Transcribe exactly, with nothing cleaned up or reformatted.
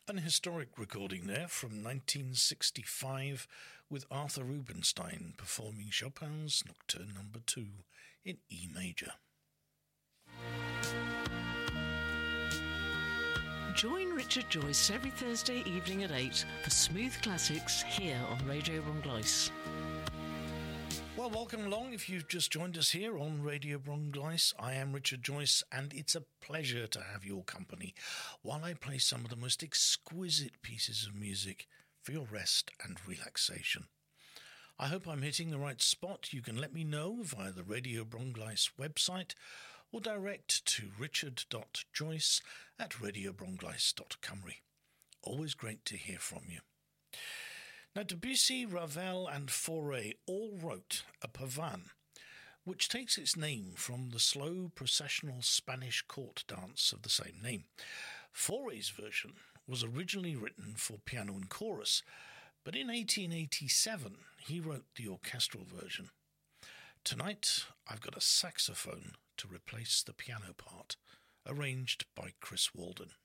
An historic recording there from nineteen sixty-five with Arthur Rubinstein performing Chopin's Nocturne number two in E major. Join Richard Joyce every Thursday evening at eight for Smooth Classics here on Radio Brongleis. Well, welcome along if you've just joined us here on Radio Brongleis. I am Richard Joyce, and it's a pleasure to have your company while I play some of the most exquisite pieces of music for your rest and relaxation. I hope I'm hitting the right spot. You can let me know via the Radio Brongleis website or direct to richard.joyce at radiobrongleis dot cymru. Always great to hear from you. Now, Debussy, Ravel and Fauré all wrote a pavane, which takes its name from the slow processional Spanish court dance of the same name. Fauré's version was originally written for piano and chorus, but in eighteen eighty-seven he wrote the orchestral version. Tonight I've got a saxophone to replace the piano part, arranged by Chris Walden.